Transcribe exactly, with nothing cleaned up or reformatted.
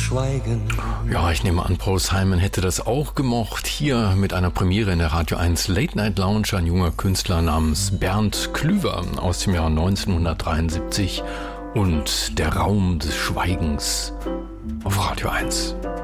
Schweigen. Ja, ich nehme an, Paul Simon hätte das auch gemocht. Hier mit einer Premiere in der Radio eins Late Night Lounge, ein junger Künstler namens Bernd Klüver aus dem Jahr neunzehnhundertdreiundsiebzig und der Raum des Schweigens auf Radio eins.